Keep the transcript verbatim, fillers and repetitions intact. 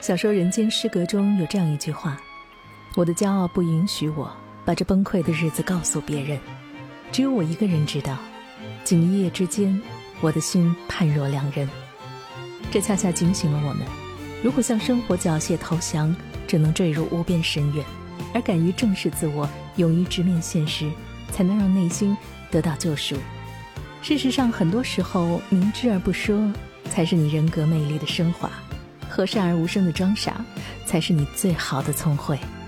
小说《人间失格》中有这样一句话：我的骄傲不允许我把这崩溃的日子告诉别人，只有我一个人知道，仅一夜之间，我的心判若两人。这恰恰警醒了我们，如果向生活缴械投降，只能坠入无边深渊，而敢于正视自我，勇于直面现实，才能让内心得到救赎。事实上，很多时候明知而不说，才是你人格魅力的升华；和善而无声的装傻，才是你最好的聪慧。